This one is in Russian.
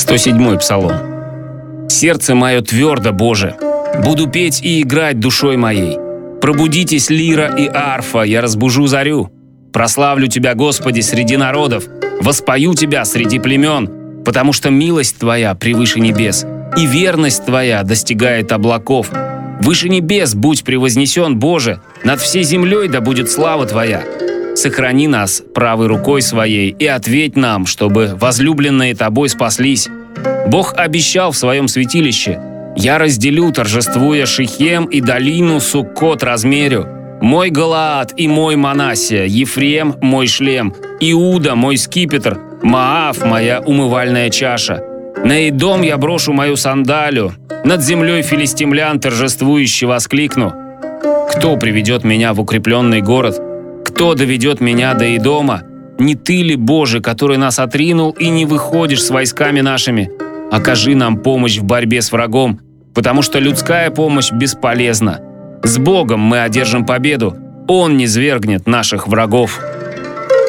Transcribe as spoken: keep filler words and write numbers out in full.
сто седьмой псалом. «Сердце мое твердо, Боже, буду петь и играть душой моей. Пробудитесь, лира и арфа, я разбужу зарю. Прославлю Тебя, Господи, среди народов, воспою Тебя среди племен, потому что милость Твоя превыше небес, и верность Твоя достигает облаков. Выше небес будь превознесен, Боже, над всей землей да будет слава Твоя. Сохрани нас правой рукой Своей и ответь нам, чтобы возлюбленные Тобой спаслись. Бог обещал в Своем святилище: «Я разделю, торжествуя, Шихем и долину Суккот размерю. Мой Галаад и мой Манассия, Ефрем – мой шлем, Иуда – мой скипетр, Моав – моя умывальная чаша. На Эдом я брошу мою сандалию, над землей филистимлян торжествующе воскликну. Кто приведет меня в укрепленный город? Кто доведет меня до Эдома? Не Ты ли, Боже, который нас отринул и не выходишь с войсками нашими? Окажи нам помощь в борьбе с врагом, потому что людская помощь бесполезна. С Богом мы одержим победу, Он низвергнет наших врагов».